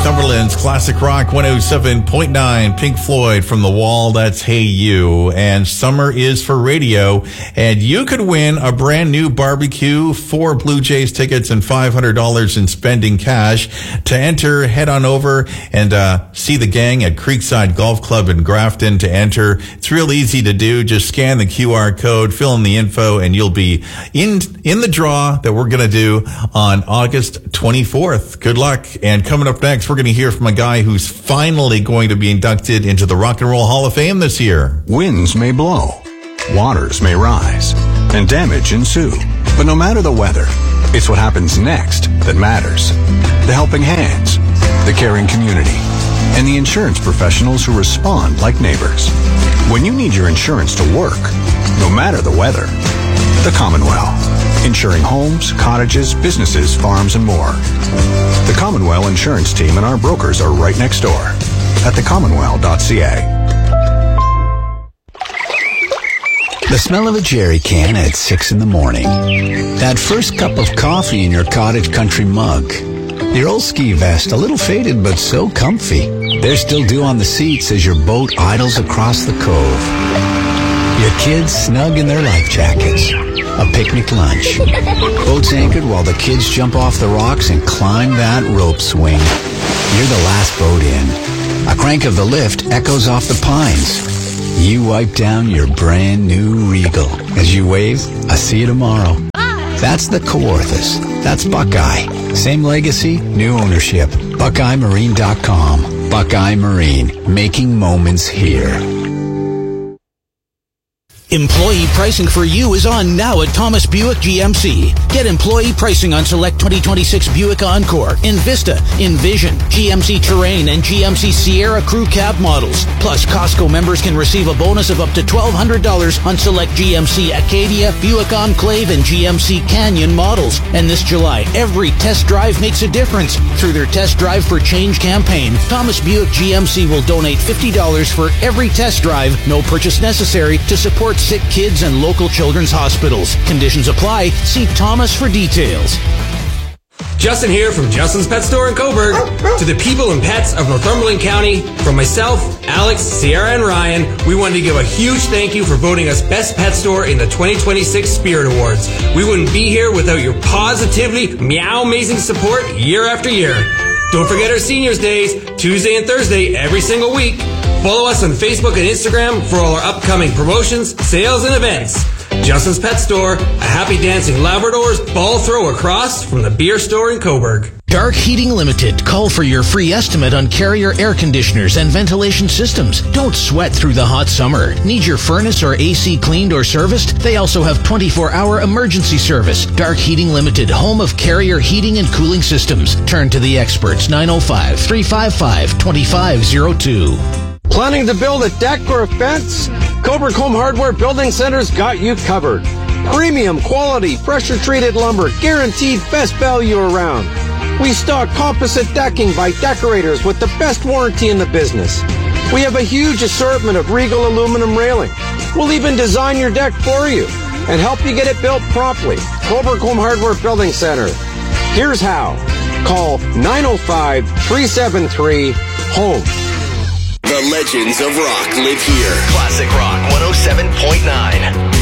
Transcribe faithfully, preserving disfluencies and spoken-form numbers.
Northumberland's Classic Rock one oh seven point nine, Pink Floyd from The Wall, that's Hey You. And summer is for radio, and you could win a brand new barbecue, four Blue Jays tickets, and five hundred dollars in spending cash. To enter, head on over and uh, see the gang at Creekside Golf Club in Grafton to enter. It's real easy to do. Just scan the Q R code, fill in the info, and you'll be in in the draw that we're going to do on August twenty-fourth. Good luck. And coming up next, we're going to hear from a guy who's finally going to be inducted into the Rock and Roll Hall of Fame this year. Winds may blow, waters may rise, and damage ensue. But no matter the weather, it's what happens next that matters. The helping hands, the caring community, and the insurance professionals who respond like neighbors. When you need your insurance to work, no matter the weather, the Commonwealth. Insuring homes, cottages, businesses, farms, and more. The Commonwealth Insurance Team and our brokers are right next door at the commonwealth dot c a. The smell of a jerry can at six in the morning. That first cup of coffee in your cottage country mug. Your old ski vest, a little faded but so comfy. There's still dew on the seats as your boat idles across the cove. Your kids snug in their life jackets. A picnic lunch. Boats anchored while the kids jump off the rocks and climb that rope swing. You're the last boat in. A crank of the lift echoes off the pines. You wipe down your brand new Regal. As you wave, I see you tomorrow. That's the Kawarthas. That's Buckeye. Same legacy, new ownership. Buckeye Marine dot com. Buckeye Marine. Making moments here. Employee pricing for you is on now at Thomas Buick G M C. Get employee pricing on select twenty twenty-six Buick Encore, Envista, Envision, G M C Terrain, and G M C Sierra Crew Cab models. Plus, Costco members can receive a bonus of up to twelve hundred dollars on select G M C Acadia, Buick Enclave, and G M C Canyon models. And this July, every test drive makes a difference. Through their Test Drive for Change campaign, Thomas Buick G M C will donate fifty dollars for every test drive, no purchase necessary, to support sick kids and local children's hospitals. Conditions apply. See Thomas for details. Justin here from Justin's Pet Store in Coburg. To the people and pets of Northumberland County, from myself, Alex, Sierra, and Ryan, we wanted to give a huge thank you for voting us Best Pet Store in the twenty twenty-six Spirit Awards. We wouldn't be here without your positively meow amazing support year after year. Don't forget our Seniors Days, Tuesday and Thursday every single week. Follow us on Facebook and Instagram for all our upcoming promotions, sales, and events. Justin's Pet Store, a happy dancing Labrador's ball throw across from the beer store in Coburg. Dark Heating Limited. Call for your free estimate on Carrier air conditioners and ventilation systems. Don't sweat through the hot summer. Need your furnace or A C cleaned or serviced? They also have twenty-four hour emergency service. Dark Heating Limited, home of Carrier heating and cooling systems. Turn to the experts. nine oh five, three five five, two five oh two. Planning to build a deck or a fence? Coburg Home Hardware Building Center's got you covered. Premium quality, pressure-treated lumber, guaranteed best value around. We stock composite decking by Decorators with the best warranty in the business. We have a huge assortment of Regal aluminum railing. We'll even design your deck for you and help you get it built properly. Coburg Home Hardware Building Center. Here's how. Call nine oh five, three seven three, HOME. The legends of rock live here. Classic Rock one oh seven point nine.